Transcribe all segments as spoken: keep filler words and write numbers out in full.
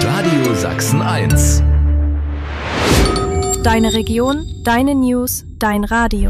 Radio Sachsen eins. Deine Region, deine News, dein Radio.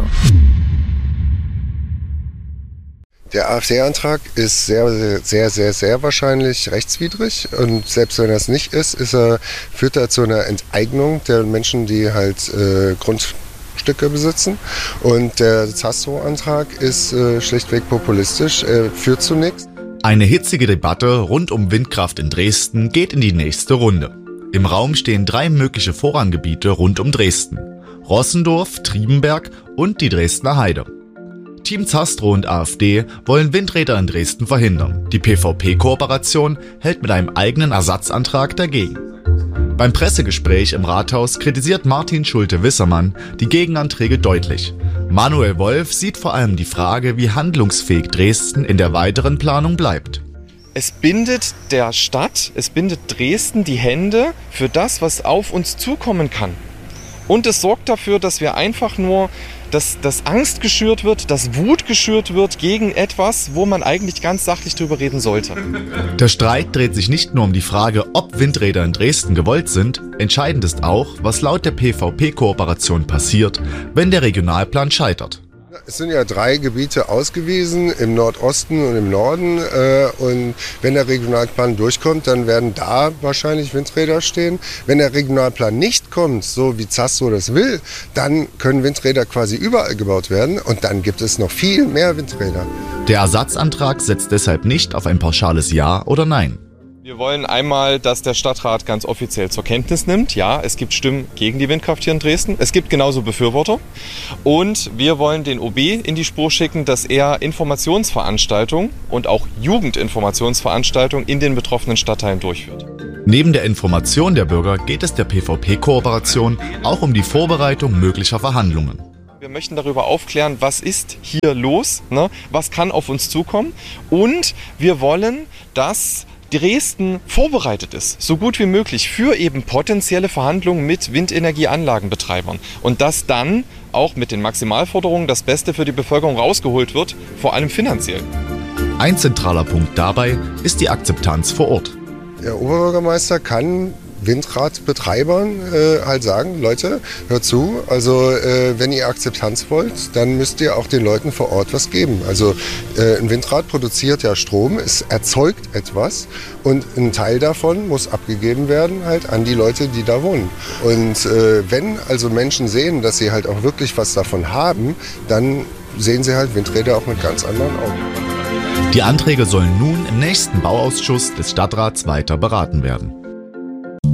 Der AfD-Antrag ist sehr, sehr, sehr, sehr wahrscheinlich rechtswidrig. Und selbst wenn er es nicht ist, ist er, führt er zu einer Enteignung der Menschen, die halt äh, Grundstücke besitzen. Und der Zastrow-Antrag ist äh, schlichtweg populistisch, äh, führt zu nichts. Eine hitzige Debatte rund um Windkraft in Dresden geht in die nächste Runde. Im Raum stehen drei mögliche Vorranggebiete rund um Dresden: Rossendorf, Triebenberg und die Dresdner Heide. Team Zastrow und AfD wollen Windräder in Dresden verhindern. Die P V P-Kooperation hält mit einem eigenen Ersatzantrag dagegen. Beim Pressegespräch im Rathaus kritisiert Martin Schulte-Wissermann die Gegenanträge deutlich. Manuel Wolf sieht vor allem die Frage, wie handlungsfähig Dresden in der weiteren Planung bleibt. Es bindet der Stadt, es bindet Dresden die Hände für das, was auf uns zukommen kann. Und es sorgt dafür, dass wir einfach nur, dass, dass Angst geschürt wird, dass Wut geschürt wird gegen etwas, wo man eigentlich ganz sachlich drüber reden sollte. Der Streit dreht sich nicht nur um die Frage, ob Windräder in Dresden gewollt sind. Entscheidend ist auch, was laut der P V P-Kooperation passiert, wenn der Regionalplan scheitert. Es sind ja drei Gebiete ausgewiesen, im Nordosten und im Norden. Äh, und wenn der Regionalplan durchkommt, dann werden da wahrscheinlich Windräder stehen. Wenn der Regionalplan nicht kommt, so wie Zastrow das will, dann können Windräder quasi überall gebaut werden. Und dann gibt es noch viel mehr Windräder. Der Ersatzantrag setzt deshalb nicht auf ein pauschales Ja oder Nein. Wir wollen einmal, dass der Stadtrat ganz offiziell zur Kenntnis nimmt, ja, es gibt Stimmen gegen die Windkraft hier in Dresden. Es gibt genauso Befürworter. Und wir wollen den O B in die Spur schicken, dass er Informationsveranstaltungen und auch Jugendinformationsveranstaltungen in den betroffenen Stadtteilen durchführt. Neben der Information der Bürger geht es der P V P-Kooperation auch um die Vorbereitung möglicher Verhandlungen. Wir möchten darüber aufklären, was ist hier los, ne? Was kann auf uns zukommen. Und wir wollen, dass Dresden vorbereitet ist, so gut wie möglich, für eben potenzielle Verhandlungen mit Windenergieanlagenbetreibern. Und dass dann auch mit den Maximalforderungen das Beste für die Bevölkerung rausgeholt wird, vor allem finanziell. Ein zentraler Punkt dabei ist die Akzeptanz vor Ort. Der Oberbürgermeister kann Windradbetreibern äh, halt sagen, Leute, hört zu, also äh, wenn ihr Akzeptanz wollt, dann müsst ihr auch den Leuten vor Ort was geben. Also äh, ein Windrad produziert ja Strom, es erzeugt etwas und ein Teil davon muss abgegeben werden halt an die Leute, die da wohnen. Und äh, wenn also Menschen sehen, dass sie halt auch wirklich was davon haben, dann sehen sie halt Windräder auch mit ganz anderen Augen. Die Anträge sollen nun im nächsten Bauausschuss des Stadtrats weiter beraten werden.